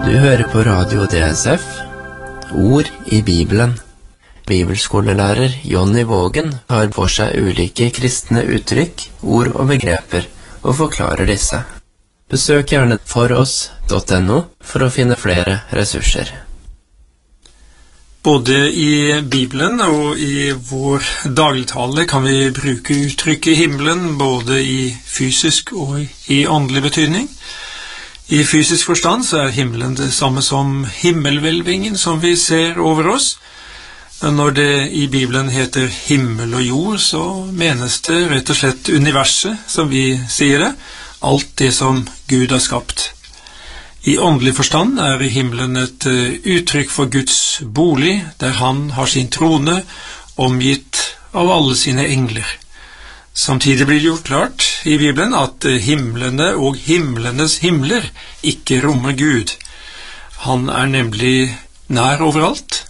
Du hører på Radio DSF, Ord i Bibelen. Bibelskolelærer Jonny Vågen tar for seg ulike kristne uttrykk, ord og begreper, og forklarer disse. Besøk gjerne foross.no for å finne flere ressurser. Både i Bibelen og i vår dagligtale kan vi bruke uttrykket himmelen, både i fysisk og i åndelig betydning. I fysisk forstand så er himmelen det samme som himmelhvelvingen som vi ser over oss. Når det i Bibelen heter himmel og jord, så menes det rett og slett universet, som vi sier det, alt det som Gud har skapt. I åndelig forstand er himmelen et uttrykk for Guds bolig, der han har sin trone, omgitt av alle sine engler. Samtidig blir det gjort klart i Bibelen at himlene og himlenes himler ikke rommer Gud. Han er nemlig nær overalt.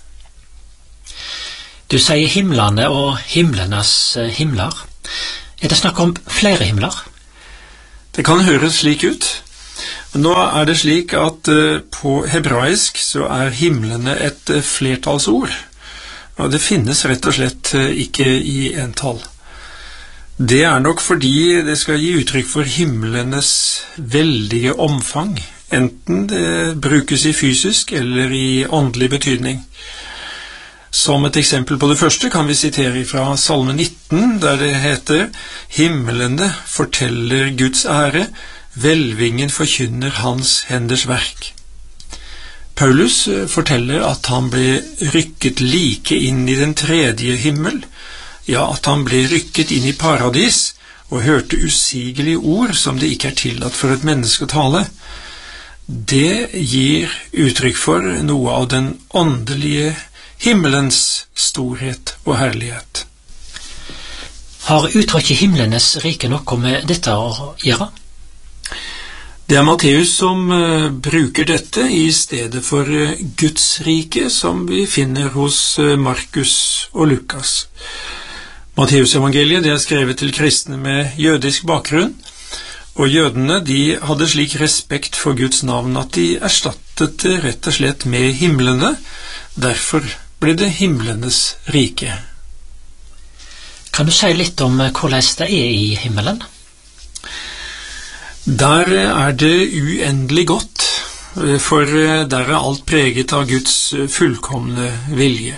Du sier himlene og himlenes himler. Er det snakk om flere himler? Det kan høres slik ut. Nå er det slik at på hebraisk så er himlene et flertallsord. Og det finnes rett og slett ikke i entall. Det er nok fordi det skal gi uttrykk for himlenes veldige omfang, enten det brukes i fysisk eller i åndelig betydning. Som et eksempel på det første kan vi sitere fra Salme 19, der det heter «Himmelene forteller Guds ære, hvelvingen forkynner hans henders verk». Paulus forteller at han ble rykket like inn i den tredje himmel, ja, at han ble rykket inn i paradis og hørte usigelige ord som det ikke er tillatt for et menneske å tale. Det gir uttrykk for noe av den åndelige himmelens storhet og herlighet. Har uttrykket himlenes rike noe med dette å gjøre? Det er Matteus som bruker dette i stedet for Guds rike, som vi finner hos Markus og Lukas. Matteusevangeliet det er skrevet til kristne med jødisk bakgrunn, og jødene de hadde slik respekt for Guds navn at de erstattet det rett og slett med himlene. Derfor ble det himlenes rike. Kan du si litt om hvordan det er i himmelen? Der er det uendelig godt, for der er alt preget av Guds fullkomne vilje.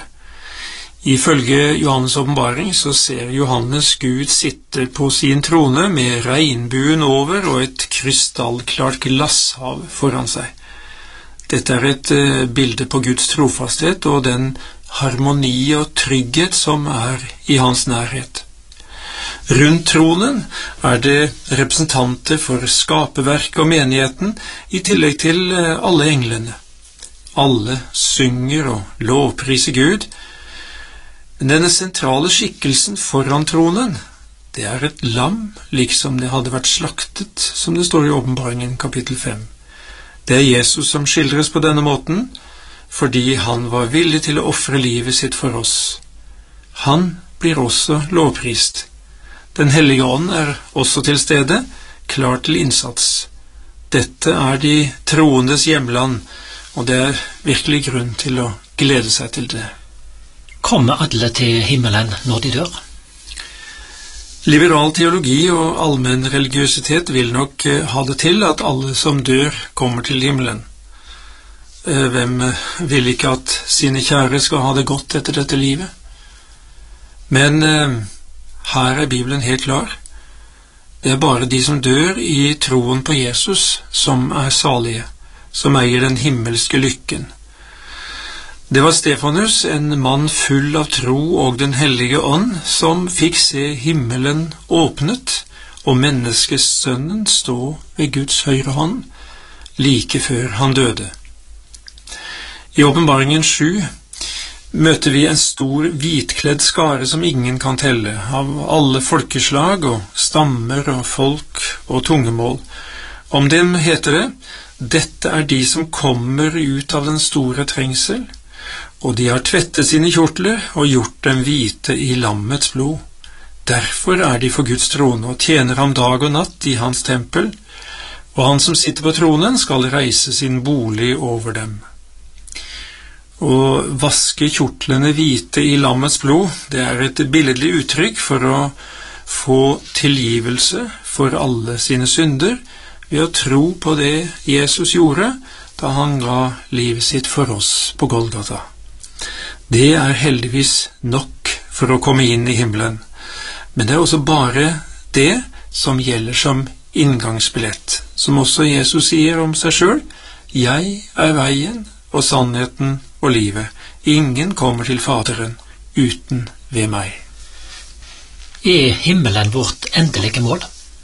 Ifølge Johannes åpenbaring så ser Johannes Gud sitte på sin trone med regnbuen over og et krystallklart glasshav foran seg. Dette er et bilde på Guds trofasthet og den harmoni og trygghet som er i hans nærhet. Rundt tronen er det representanter for skaperverket og menigheten, i tillegg til alle englene. Alle synger og lovpriser Gud. Denne sentrale skikkelsen foran tronen, det er et lam, liksom det hadde vært slaktet, som det står i åpenbaringen kapittel 5. Det er Jesus som skildres på denne måten, fordi han var villig til å ofre livet sitt for oss. Han blir også lovprist. Den hellige ånd er også til stede, klar til innsats. Dette er de troendes hjemland, og det er virkelig grunn til å glede seg til det. Kommer alle til himmelen når de dør? Liberal teologi og allmenn religiøsitet vil nok ha det til at alle som dør kommer til himmelen. Hvem vil ikke at sine kjære skal ha det godt etter dette livet? Men her er Bibelen helt klar. Det er bare de som dør i troen på Jesus som er salige, som eier den himmelske lykken. Det var Stefanus, en mann full av tro og den hellige ånd, som fikk se himmelen åpnet og menneskesønnen stå ved Guds høyre hånd, like før han døde. I åpenbaringen 7 møter vi en stor hvitkledd skare som ingen kan telle, av alle folkeslag og stammer og folk og tungemål. Om dem heter det, dette er de som kommer ut av den store trengsel, og de har tvettet sine kjortler og gjort dem hvite i lammets blod. Derfor er de for Guds trone og tjener ham dag og natt i hans tempel, og han som sitter på tronen skal reise sin bolig over dem. Å vaske kjortlene hvite i lammets blod, det er et billedlig uttrykk for å få tilgivelse for alle sine synder ved å tro på det Jesus gjorde da han ga livet sitt for oss på Golgata. Det er heldigvis nok for å komme inn i himmelen, men det er også bare det som gjelder som inngangsbillett, som også Jesus sier om seg selv: «Jeg er veien og sannheten og livet. Ingen kommer til Faderen uten ved meg.» Er himmelen vårt endelige mål?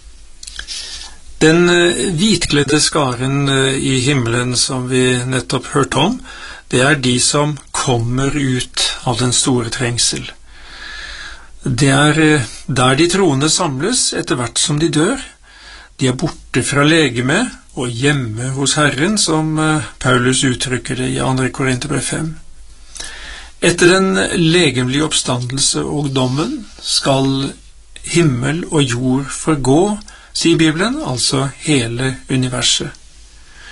Den hvitkledde skaren i himmelen som vi nettopp hørte om, det er de som kommer ut av den store trengsel. Det er der de troende samles etter hvert som de dør. De er borte fra legeme og hjemme hos Herren, som Paulus uttrykker det i 2. Korinterbrev 5. Etter den legemlige oppstandelse og dommen skal himmel og jord forgå, sier Bibelen, altså hele universet.